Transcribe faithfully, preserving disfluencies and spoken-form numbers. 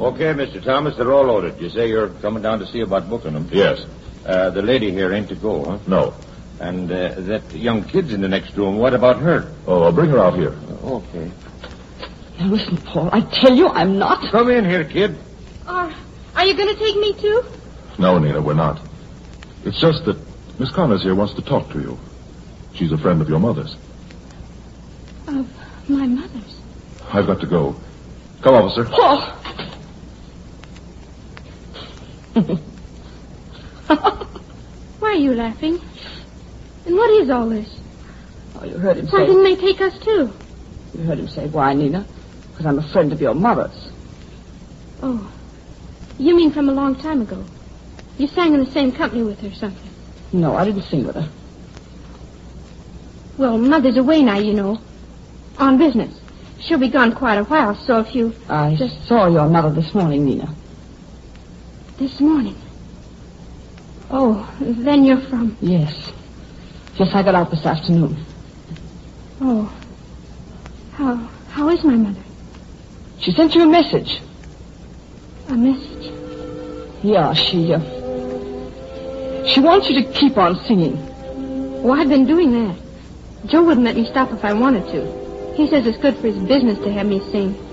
Okay, Mister Thomas, they're all loaded. You say you're coming down to see about booking them? Yes. Uh, the lady here ain't to go, huh? No. And uh, that young kid's in the next room. What about her? Oh, I'll bring her out here. Okay. Now, listen, Paul, I tell you I'm not. Come in here, kid. Are, are you going to take me, too? No, Nina, we're not. It's just that Miss Connors here wants to talk to you. She's a friend of your mother's. Of my mother's? I've got to go. Come, officer. Paul! Why are you laughing? And what is all this? Oh, you heard him Why say... didn't they take us, too? You heard him say, why, Nina? Because I'm a friend of your mother's. Oh. You mean from a long time ago? You sang in the same company with her or something? No, I didn't sing with her. Well, Mother's away now, you know. On business. She'll be gone quite a while, so if you... I just saw your mother this morning, Nina. This morning? Oh, then you're from... Yes. Yes, I got out this afternoon. Oh. How... how is my mother? She sent you a message. A message? Yeah, she, uh... She wants you to keep on singing. Oh, I've been doing that. Joe wouldn't let me stop if I wanted to. He says it's good for his business to have me sing.